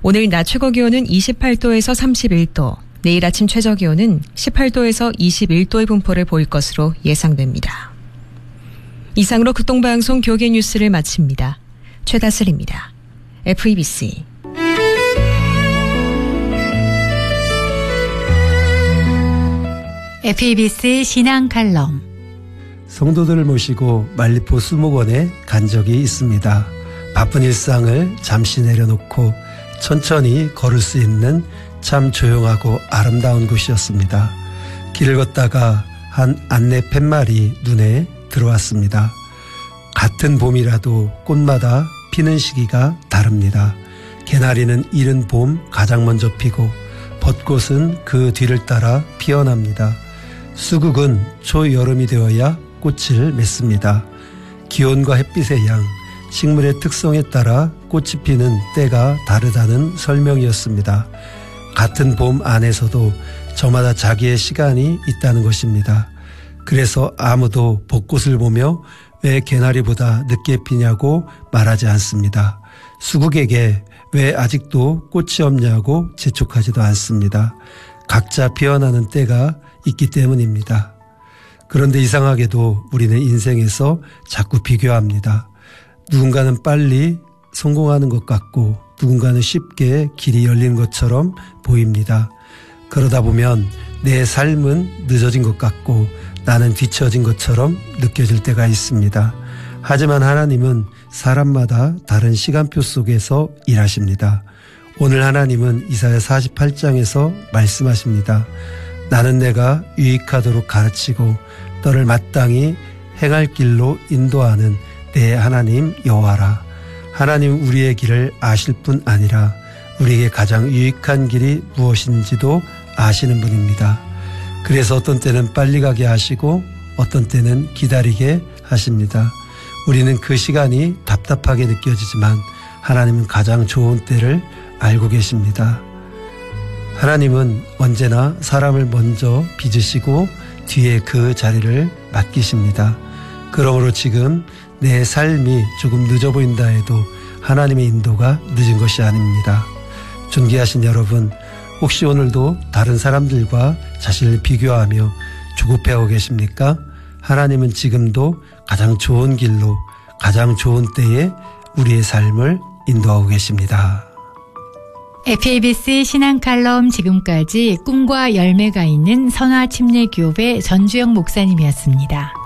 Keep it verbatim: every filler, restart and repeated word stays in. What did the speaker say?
오늘 낮 최고기온은 이십팔 도에서 삼십일 도, 내일 아침 최저기온은 십팔 도에서 이십일 도의 분포를 보일 것으로 예상됩니다. 이상으로 극동방송 교계 뉴스를 마칩니다. 최다슬입니다. 에프이비씨. 에프이비씨 신앙 칼럼. 성도들을 모시고 말리포 수목원에 간 적이 있습니다. 바쁜 일상을 잠시 내려놓고 천천히 걸을 수 있는 참 조용하고 아름다운 곳이었습니다. 길을 걷다가 한 안내 팻말이 눈에 들어왔습니다. 같은 봄이라도 꽃마다 피는 시기가 다릅니다. 개나리는 이른 봄 가장 먼저 피고 벚꽃은 그 뒤를 따라 피어납니다. 수국은 초여름이 되어야 꽃을 맺습니다. 기온과 햇빛의 양, 식물의 특성에 따라 꽃이 피는 때가 다르다는 설명이었습니다. 같은 봄 안에서도 저마다 자기의 시간이 있다는 것입니다. 그래서 아무도 벚꽃을 보며 왜 개나리보다 늦게 피냐고 말하지 않습니다. 수국에게 왜 아직도 꽃이 없냐고 재촉하지도 않습니다. 각자 피어나는 때가 있기 때문입니다. 그런데 이상하게도 우리는 인생에서 자꾸 비교합니다. 누군가는 빨리 성공하는 것 같고 누군가는 쉽게 길이 열리는 것처럼 보입니다. 그러다 보면 내 삶은 늦어진 것 같고 나는 뒤처진 것처럼 느껴질 때가 있습니다. 하지만 하나님은 사람마다 다른 시간표 속에서 일하십니다. 오늘 하나님은 이사야 사십팔 장에서 말씀하십니다. 나는 내가 유익하도록 가르치고 너를 마땅히 행할 길로 인도하는 내 하나님 여호와라. 하나님은 우리의 길을 아실 뿐 아니라 우리에게 가장 유익한 길이 무엇인지도 아시는 분입니다. 그래서 어떤 때는 빨리 가게 하시고 어떤 때는 기다리게 하십니다. 우리는 그 시간이 답답하게 느껴지지만 하나님은 가장 좋은 때를 알고 계십니다. 하나님은 언제나 사람을 먼저 빚으시고 뒤에 그 자리를 맡기십니다. 그러므로 지금 내 삶이 조금 늦어 보인다 해도 하나님의 인도가 늦은 것이 아닙니다. 존귀하신 여러분, 혹시 오늘도 다른 사람들과 자신을 비교하며 조급해하고 계십니까? 하나님은 지금도 가장 좋은 길로 가장 좋은 때에 우리의 삶을 인도하고 계십니다. 에프이비씨 신앙 칼럼 지금까지 꿈과 열매가 있는 선화 침례교회 전주영 목사님이었습니다.